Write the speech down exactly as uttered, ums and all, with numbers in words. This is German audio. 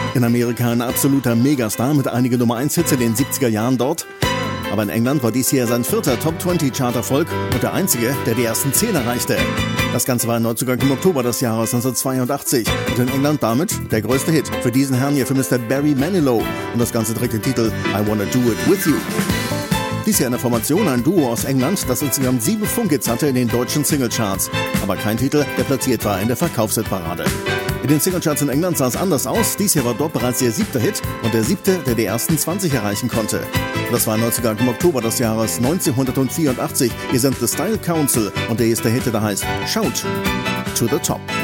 In Amerika ein absoluter Megastar mit einigen Nummer eins Hits in den siebziger Jahren dort. Aber in England war dies hier sein vierter Top zwanzig Charterfolg und der einzige, der die ersten zehn erreichte. Das Ganze war ein Neuzugang im Oktober des Jahres neunzehnhundertzweiundachtzig und in England damit der größte Hit für diesen Herrn hier, für Mister Barry Manilow. Und das Ganze trägt den Titel I Wanna Do It With You. Dies hier eine Formation, ein Duo aus England, das insgesamt sieben Funkhits hatte in den deutschen Singlecharts. Aber kein Titel, der platziert war in der Verkaufshitparade. In den Singlecharts in England sah es anders aus. Dies hier war dort bereits der siebte Hit und der siebte, der die ersten zwanzig erreichen konnte. Das war ein Neuzugang im Oktober des Jahres neunzehnhundertvierundachtzig. Hier sind The Style Council und der erste Hit, der heißt Shout to the Top.